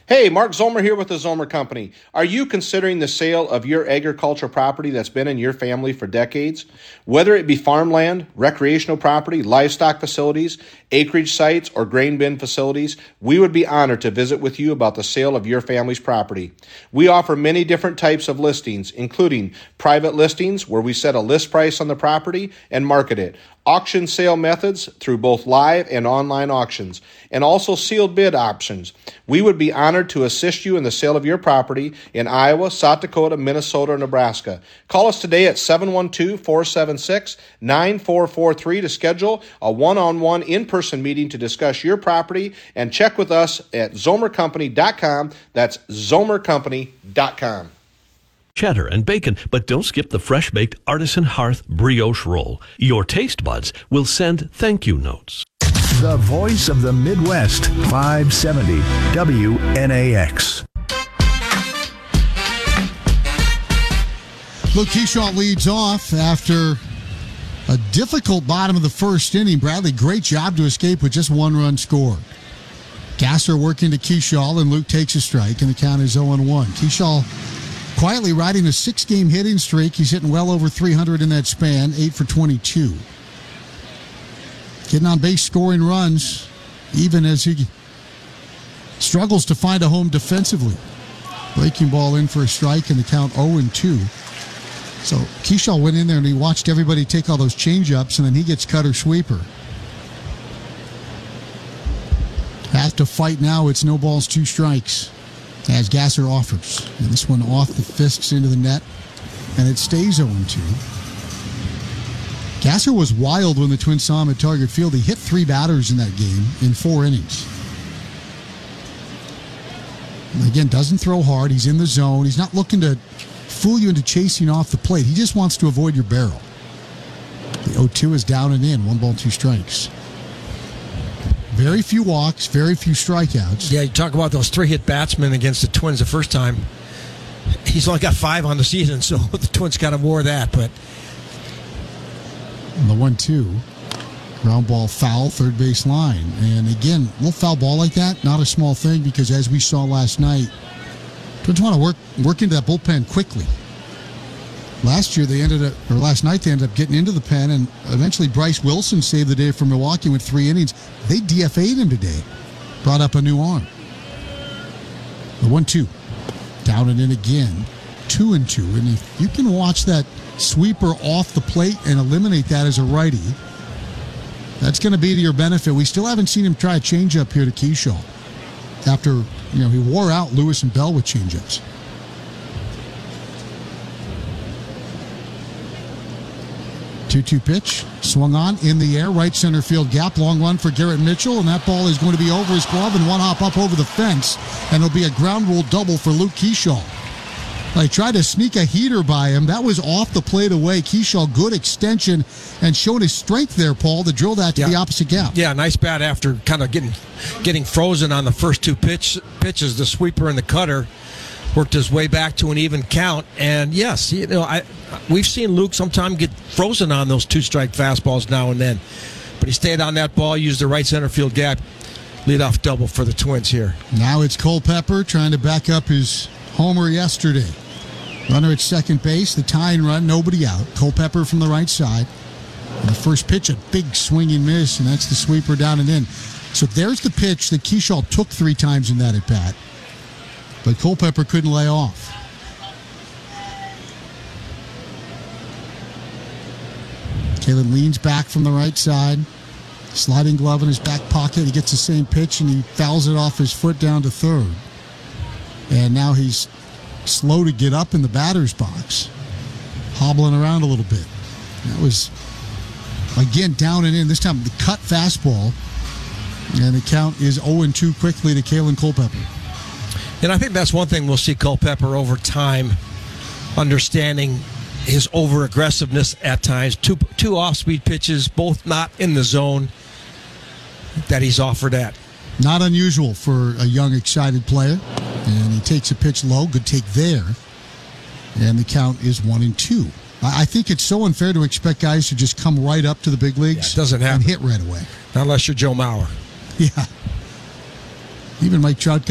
Hey, Mark Zomer here with the Zomer Company. Are you considering the sale of your agricultural property that's been in your family for decades? Whether it be farmland, recreational property, livestock facilities, acreage sites, or grain bin facilities, we would be honored to visit with you about the sale of your family's property. We offer many different types of listings, including private listings where we set a list price on the property and market it, auction sale methods through both live and online auctions, and also sealed bid options. We would be honored to assist you in the sale of your property in Iowa, South Dakota, Minnesota, or Nebraska. Call us today at 712-476-9443 to schedule a one-on-one in-person meeting to discuss your property, and check with us at zomercompany.com. That's zomercompany.com. Cheddar and bacon, but don't skip the fresh-baked Artisan Hearth brioche roll. Your taste buds will send thank you notes. The voice of the Midwest, 570 WNAX. Luke Keyshaw leads off after a difficult bottom of the first inning. Bradley, great job to escape with just one run scored. Gasser working to Keyshaw, and Luke takes a strike, and the count is 0-1. Keyshaw quietly riding a 6-game hitting streak. He's hitting well over 300 in that span, 8 for 22. Getting on base, scoring runs, even as he struggles to find a home defensively. Breaking ball in for a strike, and the count 0-2. So Keyshaw went in there and he watched everybody take all those changeups, and then he gets cutter sweeper. Has to fight now. It's no balls, 2 strikes. As Gasser offers. And this one off the fists into the net. And it stays 0-2. Gasser was wild when the Twins saw him at Target Field. He hit 3 batters in that game in 4 innings. And again, doesn't throw hard. He's in the zone. He's not looking to fool you into chasing off the plate. He just wants to avoid your barrel. The 0-2 is down and in. 1 ball, 2 strikes. Very few walks, very few strikeouts. Yeah, you talk about those 3-hit batsmen against the Twins the first time. He's only got 5 on the season, so the Twins got him more of that. But and the 1-2, ground ball foul, third base line. And again, a little foul ball like that, not a small thing, because as we saw last night, Twins want to work into that bullpen quickly. Last night they ended up getting into the pen, and eventually Bryce Wilson saved the day for Milwaukee with 3 innings. They DFA'd him today, brought up a new arm. The 1-2, down and in again, 2-2. And if you can watch that sweeper off the plate and eliminate that as a righty, that's going to be to your benefit. We still haven't seen him try a changeup here to Keyshaw after he wore out Lewis and Bell with changeups. 2-2 pitch, swung on, in the air, right center field gap, long run for Garrett Mitchell, and that ball is going to be over his glove and one hop up over the fence, and it'll be a ground rule double for Luke Keyshaw. They tried to sneak a heater by him. That was off the plate away. Keyshaw, good extension, and showing his strength there, Paul, to drill that to the opposite gap. Yeah, nice bat after kind of getting frozen on the first 2 pitches, the sweeper and the cutter. Worked his way back to an even count, and yes, we've seen Luke sometimes get frozen on those 2-strike fastballs now and then, but he stayed on that ball, used the right center field gap, leadoff double for the Twins here. Now it's Culpepper trying to back up his homer yesterday. Runner at second base, the tying run, nobody out. Culpepper from the right side. And the first pitch, a big swinging miss, and that's the sweeper down and in. So there's the pitch that Keyshaw took 3 times in that at bat. But Culpepper couldn't lay off. Kalen leans back from the right side. Sliding glove in his back pocket. He gets the same pitch, and he fouls it off his foot down to third. And now he's slow to get up in the batter's box. Hobbling around a little bit. That was, again, down and in. This time, the cut fastball. And the count is 0-2 quickly to Kalen Culpepper. And I think that's one thing we'll see Culpepper over time, understanding his over-aggressiveness at times. Two off-speed pitches, both not in the zone that he's offered at. Not unusual for a young, excited player. And he takes a pitch low. Good take there. And the count is 1-2. I think it's so unfair to expect guys to just come right up to the big leagues it doesn't happen. And hit right away. Not unless you're Joe Mauer. Yeah. Even Mike Trout